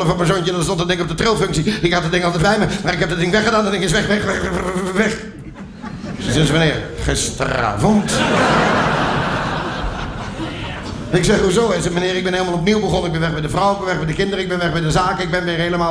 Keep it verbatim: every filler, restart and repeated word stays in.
afvallen van mijn zoontje en dan stond dat ding op de trilfunctie. Ik had dat ding altijd bij me, maar ik heb dat ding weggedaan, dat ding is weg, weg, weg, weg, weg. Sinds wanneer? Gisteravond. Ik zeg, hoezo? Hij zegt, meneer, ik ben helemaal opnieuw begonnen. Ik ben weg bij de vrouw, ik ben weg bij de kinderen, ik ben weg bij de zaken, ik ben weer helemaal...